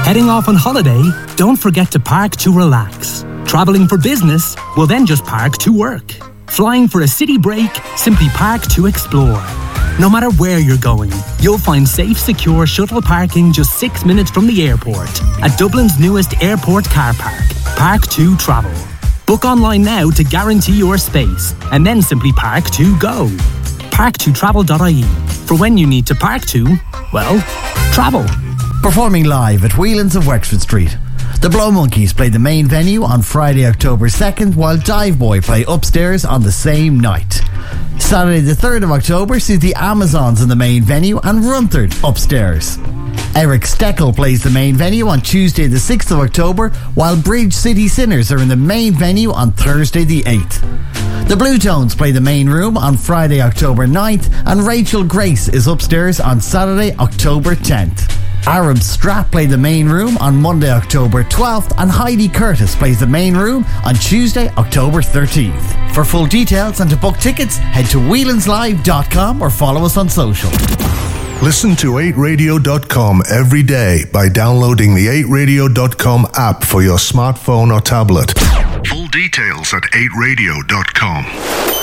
Heading off on holiday? Don't forget to park to relax. Travelling for business? Well then just park to work. Flying for a city break? Simply park to explore. No matter where you're going, you'll find safe, secure shuttle parking just 6 minutes from the airport at Dublin's newest airport car park, Park2 Travel. Book online now to guarantee your space and then simply park to go. Park2travel.ie. For when you need to park to, well, travel. Performing live at Whelan's of Wexford Street. The Blow Monkeys play the main venue on Friday, October 2nd, while Dive Boy play upstairs on the same night. Saturday the 3rd of October sees the Amazons in the main venue and Runthard upstairs. Eric Steckel plays the main venue on Tuesday the 6th of October, while Bridge City Sinners are in the main venue on Thursday the 8th. The Blue Tones play the main room on Friday, October 9th, and Rachel Grace is upstairs on Saturday, October 10th. Arab Strap play the main room on Monday, October 12th, and Heidi Curtis plays the main room on Tuesday, October 13th. For full details and to book tickets, head to whelanslive.com or follow us on social. Listen to 8radio.com every day by downloading the 8radio.com app for your smartphone or tablet. Full details at 8radio.com.